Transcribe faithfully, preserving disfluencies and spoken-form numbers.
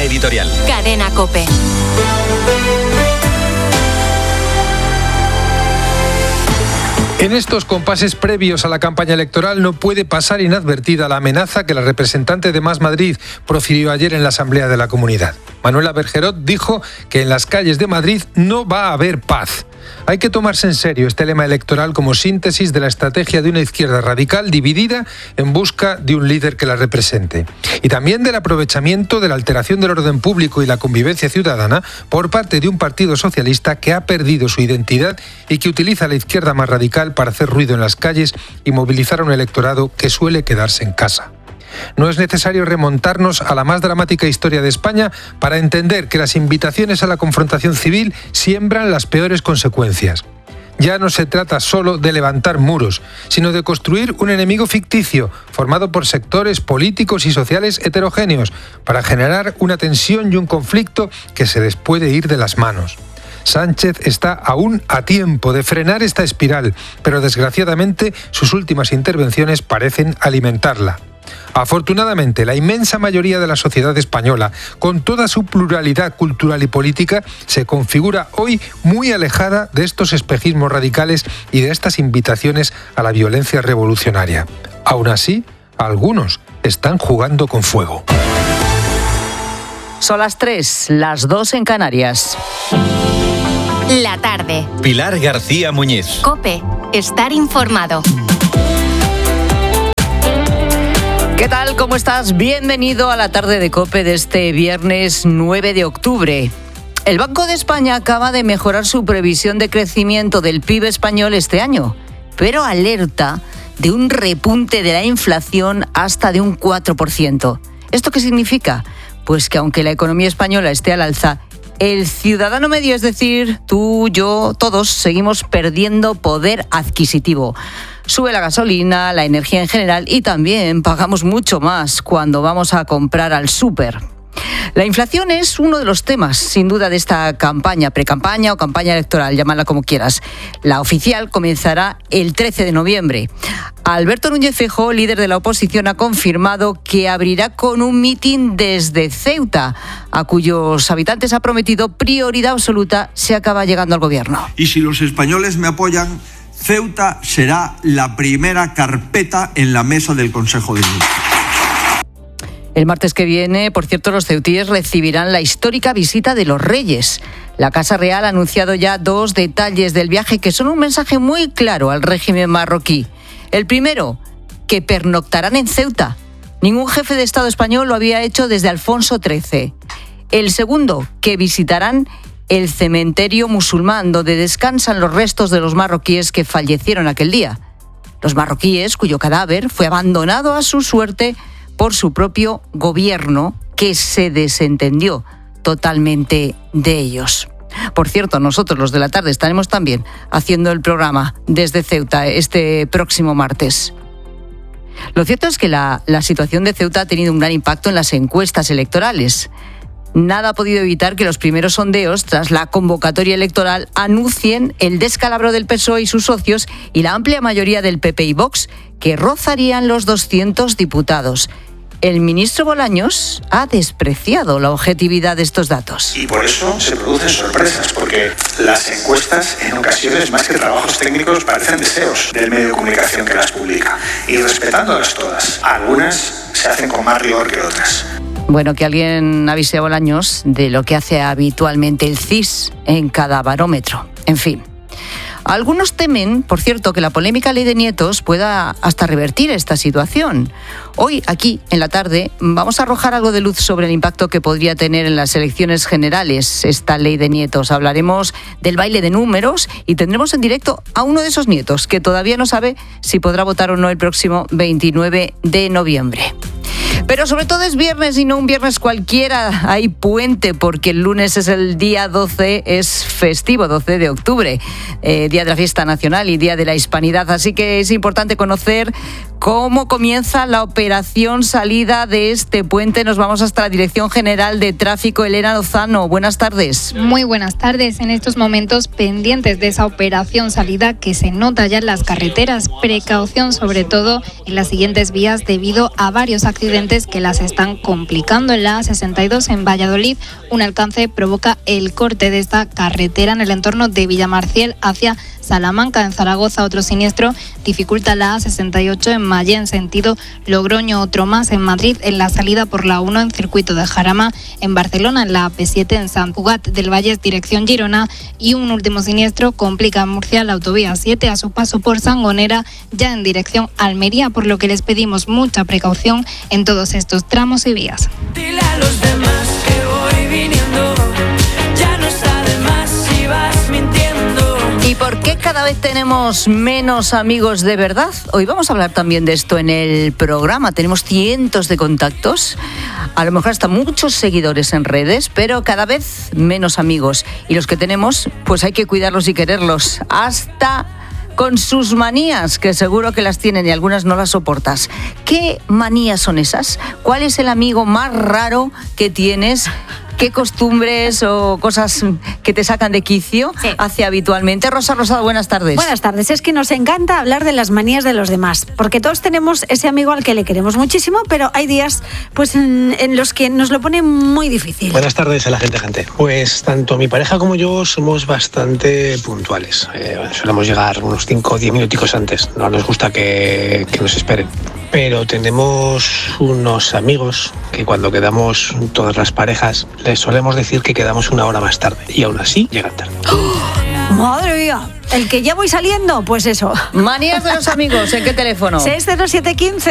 editorial. Cadena COPE. En estos compases previos a la campaña electoral no puede pasar inadvertida la amenaza que la representante de Más Madrid profirió ayer en la Asamblea de la Comunidad. Manuela Bergerot dijo que en las calles de Madrid no va a haber paz. Hay que tomarse en serio este lema electoral como síntesis de la estrategia de una izquierda radical dividida en busca de un líder que la represente. Y también del aprovechamiento de la alteración del orden público y la convivencia ciudadana por parte de un partido socialista que ha perdido su identidad y que utiliza a la izquierda más radical para hacer ruido en las calles y movilizar a un electorado que suele quedarse en casa. No es necesario remontarnos a la más dramática historia de España para entender que las invitaciones a la confrontación civil siembran las peores consecuencias. Ya no se trata solo de levantar muros, sino de construir un enemigo ficticio formado por sectores políticos y sociales heterogéneos para generar una tensión y un conflicto que se les puede ir de las manos. Sánchez está aún a tiempo de frenar esta espiral, pero desgraciadamente sus últimas intervenciones parecen alimentarla. Afortunadamente, la inmensa mayoría de la sociedad española, con toda su pluralidad cultural y política, se configura hoy muy alejada de estos espejismos radicales y de estas invitaciones a la violencia revolucionaria. Aún así, algunos están jugando con fuego. Son las tres, las dos en Canarias. La tarde. Pilar García Muñiz. COPE. Estar informado. ¿Qué tal? ¿Cómo estás? Bienvenido a la tarde de COPE de este viernes nueve de octubre. El Banco de España acaba de mejorar su previsión de crecimiento del P I B español este año, pero alerta de un repunte de la inflación hasta de un cuatro por ciento. ¿Esto qué significa? Pues que aunque la economía española esté al alza, el ciudadano medio, es decir, tú, yo, todos, seguimos perdiendo poder adquisitivo. Sube la gasolina, la energía en general y también pagamos mucho más cuando vamos a comprar al súper. La inflación es uno de los temas, sin duda, de esta campaña, precampaña o campaña electoral, llámala como quieras. La oficial comenzará el trece de noviembre. Alberto Núñez Feijóo, líder de la oposición, ha confirmado que abrirá con un mitin desde Ceuta, a cuyos habitantes ha prometido prioridad absoluta si acaba llegando al gobierno. Y si los españoles me apoyan, Ceuta será la primera carpeta en la mesa del Consejo de Ministros. El martes que viene, por cierto, los ceutíes recibirán la histórica visita de los Reyes. La Casa Real ha anunciado ya dos detalles del viaje que son un mensaje muy claro al régimen marroquí. El primero, que pernoctarán en Ceuta. Ningún jefe de Estado español lo había hecho desde Alfonso trece. El segundo, que visitarán el cementerio musulmán donde descansan los restos de los marroquíes que fallecieron aquel día. Los marroquíes cuyo cadáver fue abandonado a su suerte por su propio gobierno, que se desentendió totalmente de ellos. Por cierto, nosotros los de la tarde estaremos también haciendo el programa desde Ceuta este próximo martes. Lo cierto es que la, la situación de Ceuta ha tenido un gran impacto en las encuestas electorales. Nada ha podido evitar que los primeros sondeos, tras la convocatoria electoral, anuncien el descalabro del P S O E y sus socios y la amplia mayoría del P P y Vox, que rozarían los doscientos diputados. El ministro Bolaños ha despreciado la objetividad de estos datos. Y por eso se producen sorpresas, porque las encuestas, en ocasiones, más que trabajos técnicos, parecen deseos del medio de comunicación que las publica. Y respetándolas todas, algunas se hacen con más rigor que otras. Bueno, que alguien avise a Bolaños de lo que hace habitualmente el C I S en cada barómetro. En fin. Algunos temen, por cierto, que la polémica ley de nietos pueda hasta revertir esta situación. Hoy, aquí, en la tarde, vamos a arrojar algo de luz sobre el impacto que podría tener en las elecciones generales esta ley de nietos. Hablaremos del baile de números y tendremos en directo a uno de esos nietos que todavía no sabe si podrá votar o no el próximo veintinueve de noviembre. Pero sobre todo es viernes y no un viernes cualquiera, hay puente porque el lunes es el día doce, es festivo, doce de octubre, eh, día de la fiesta nacional y día de la hispanidad, así que es importante conocer cómo comienza la operación salida de este puente. Nos vamos hasta la Dirección General de Tráfico. Elena Lozano, buenas tardes. Muy buenas tardes. En estos momentos pendientes de esa operación salida que se nota ya en las carreteras, precaución sobre todo en las siguientes vías debido a varios accidentes accidentes que las están complicando. En la A sesenta y dos en Valladolid, un alcance provoca el corte de esta carretera en el entorno de Villamarciel hacia Salamanca. En Zaragoza, otro siniestro dificulta la A sesenta y ocho en Mayén, sentido Logroño. Otro más en Madrid, en la salida por la uno en circuito de Jarama. En Barcelona, en la A P siete en Sant Cugat del Vallès, dirección Girona. Y un último siniestro complica en Murcia la autovía siete a su paso por Sangonera, ya en dirección Almería, por lo que les pedimos mucha precaución en todos estos tramos y vías. Dile a los demás que voy viniendo, ya no está de más si vas mintiendo. ¿Y por qué cada vez tenemos menos amigos de verdad? Hoy vamos a hablar también de esto en el programa. Tenemos cientos de contactos, a lo mejor hasta muchos seguidores en redes, pero cada vez menos amigos. Y los que tenemos, pues hay que cuidarlos y quererlos, hasta con sus manías, que seguro que las tienen y algunas no las soportas. ¿Qué manías son esas? ¿Cuál es el amigo más raro que tienes? ¿Qué costumbres o cosas que te sacan de quicio sí. hace habitualmente? Rosa Rosado, buenas tardes. Buenas tardes. Es que nos encanta hablar de las manías de los demás, porque todos tenemos ese amigo al que le queremos muchísimo, pero hay días pues en, en los que nos lo pone muy difícil. Buenas tardes a la gente, gente. Pues tanto mi pareja como yo somos bastante puntuales. Eh, solemos llegar unos cinco o diez minuticos antes. No nos gusta que, que nos esperen. Pero tenemos unos amigos que cuando quedamos todas las parejas les solemos decir que quedamos una hora más tarde y aún así llegan tarde. ¡Oh! ¡Madre mía! El que ya voy saliendo, pues eso. Manías de los amigos, ¿en qué teléfono? seis cero siete uno cinco